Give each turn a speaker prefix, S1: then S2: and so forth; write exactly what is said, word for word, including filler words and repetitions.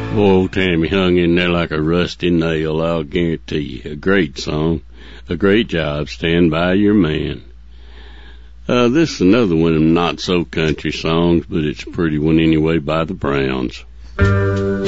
S1: Old Tammy hung in there like a rusty nail, I'll guarantee you. A great song. A great job. Stand by your man. Uh, this is another one of them not-so-country songs, but it's a pretty one anyway, by the Browns.